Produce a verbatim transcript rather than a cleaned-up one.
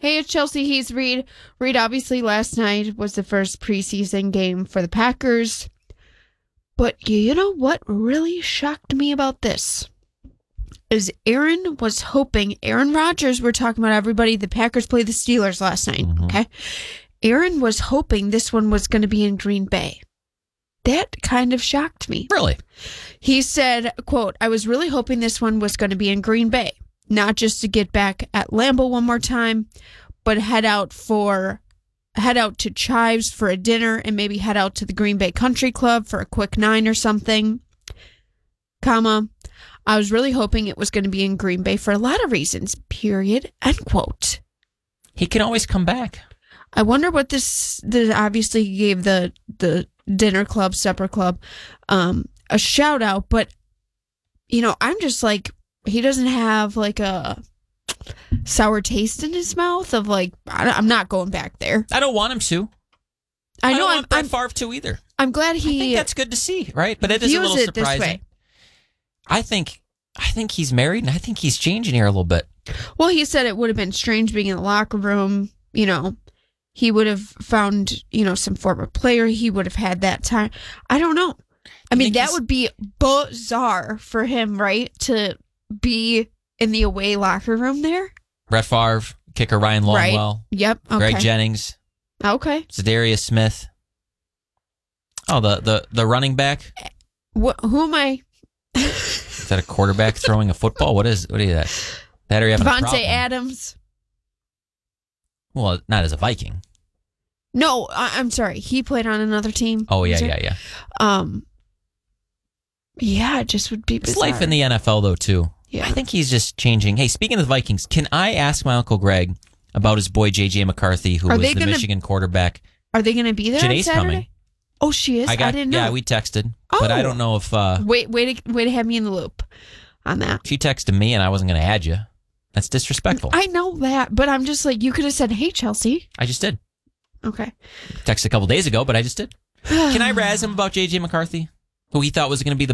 Hey, it's Chelsea. He's Reed. Reed, obviously, last night was the first preseason game for the Packers. But you know what really shocked me about this? Is Aaron was hoping, Aaron Rodgers, we're talking about everybody, the Packers played the Steelers last night, mm-hmm. okay? Aaron was hoping this one was going to be in Green Bay. That kind of shocked me. Really? He said, quote, I was really hoping this one was going to be in Green Bay, not just to get back at Lambeau one more time, but head out for head out to Chives for a dinner and maybe head out to the Green Bay Country Club for a quick nine or something. Comma, I was really hoping it was going to be in Green Bay for a lot of reasons, period, end quote. He can always come back. I wonder what this, this obviously he gave the, the dinner club, supper club, um, a shout out, but, you know, I'm just like, he doesn't have like a sour taste in his mouth of like, I'm not going back there. I don't want him to. I know. I don't I'm, want Brett I'm, Favre to either. I'm glad he. I think that's good to see, right? But it is a little it surprising. This way. I think, I think he's married, and I think he's changing here a little bit. Well, he said it would have been strange being in the locker room. You know, he would have found, you know, some former player. He would have had that time. I don't know. I mean, that would be bizarre for him, right? To be in the away locker room there. Brett Favre, kicker Ryan Longwell. Right. Yep. Okay. Greg Jennings. Okay. Zadarius Smith. Oh, the, the, the running back. What? Who am I? Is that a quarterback throwing a football? What is? What is that? That or you having a problem? Devontae Adams. Well, not as a Viking. No, I, I'm sorry. He played on another team. Oh yeah, yeah, yeah. Um. Yeah, it just would be bizarre. It's life in the N F L though too. Yeah. I think he's just changing. Hey, speaking of the Vikings, can I ask my Uncle Greg about his boy J J McCarthy, who are was the gonna, Michigan quarterback? Are they going to be there Janae's on Saturday? coming. Oh, she is? I, got, I didn't know. Yeah, we texted, oh. but I don't know if... Uh, wait, wait, wait to have me in the loop on that. She texted me and I wasn't going to add you. That's disrespectful. I know that, but I'm just like, you could have said, hey, Chelsea. I just did. Okay. Texted a couple days ago, but I just did. Can I razz him about J J McCarthy, who he thought was going to be the